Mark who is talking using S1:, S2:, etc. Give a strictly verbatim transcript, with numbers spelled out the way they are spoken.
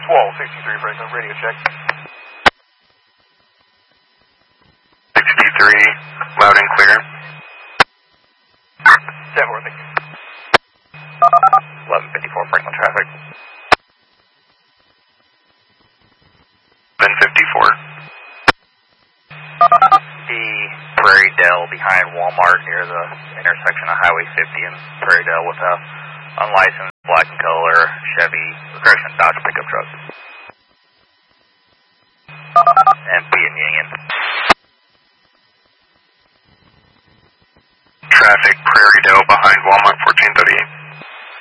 S1: Wall sixty-three, Franklin, radio check.
S2: sixty-three, loud and clear.
S1: ten four, thank you.
S3: eleven fifty-four, Franklin traffic.
S2: ten fifty-four.
S3: The Prairie Dell behind Walmart near the intersection of Highway fifty and Prairie Dell with a unlicensed black and color Chevy, correction, Dodge pickup truck.